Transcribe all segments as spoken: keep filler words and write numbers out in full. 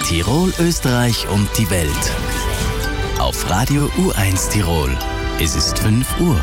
Tirol, Österreich und die Welt. Auf Radio U eins Tirol. Es ist fünf Uhr.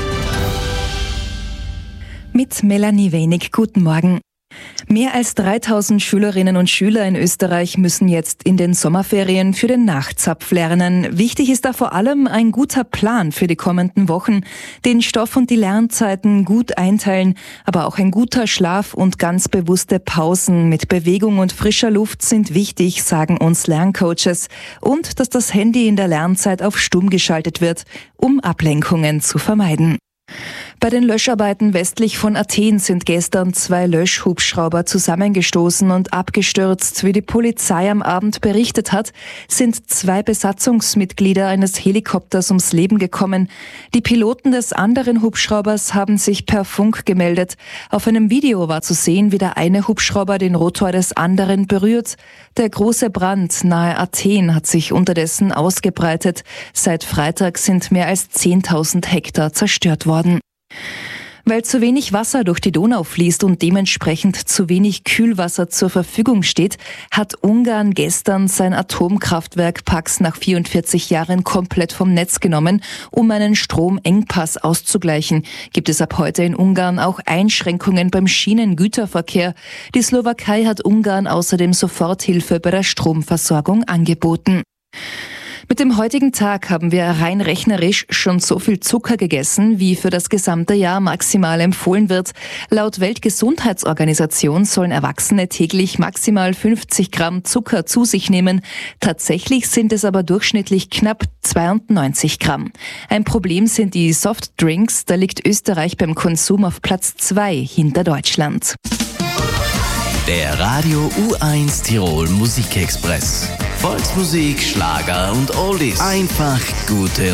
Mit Melanie Wenig. Guten Morgen. Mehr als dreitausend Schülerinnen und Schüler in Österreich müssen jetzt in den Sommerferien für den Nachzapf lernen. Wichtig ist da vor allem ein guter Plan für die kommenden Wochen, den Stoff und die Lernzeiten gut einteilen, aber auch ein guter Schlaf und ganz bewusste Pausen mit Bewegung und frischer Luft sind wichtig, sagen uns Lerncoaches. Und dass das Handy in der Lernzeit auf stumm geschaltet wird, um Ablenkungen zu vermeiden. Bei den Löscharbeiten westlich von Athen sind gestern zwei Löschhubschrauber zusammengestoßen und abgestürzt. Wie die Polizei am Abend berichtet hat, sind zwei Besatzungsmitglieder eines Helikopters ums Leben gekommen. Die Piloten des anderen Hubschraubers haben sich per Funk gemeldet. Auf einem Video war zu sehen, wie der eine Hubschrauber den Rotor des anderen berührt. Der große Brand nahe Athen hat sich unterdessen ausgebreitet. Seit Freitag sind mehr als zehntausend Hektar zerstört worden. Weil zu wenig Wasser durch die Donau fließt und dementsprechend zu wenig Kühlwasser zur Verfügung steht, hat Ungarn gestern sein Atomkraftwerk Paks nach vierundvierzig Jahren komplett vom Netz genommen, um einen Stromengpass auszugleichen. Gibt es ab heute in Ungarn auch Einschränkungen beim Schienengüterverkehr. Die Slowakei hat Ungarn außerdem Soforthilfe bei der Stromversorgung angeboten. Mit dem heutigen Tag haben wir rein rechnerisch schon so viel Zucker gegessen, wie für das gesamte Jahr maximal empfohlen wird. Laut Weltgesundheitsorganisation sollen Erwachsene täglich maximal fünfzig Gramm Zucker zu sich nehmen. Tatsächlich sind es aber durchschnittlich knapp zweiundneunzig Gramm. Ein Problem sind die Softdrinks, da liegt Österreich beim Konsum auf Platz zwei hinter Deutschland. Der Radio U eins Tirol Musikexpress. Volksmusik, Schlager und Oldies. Einfach gute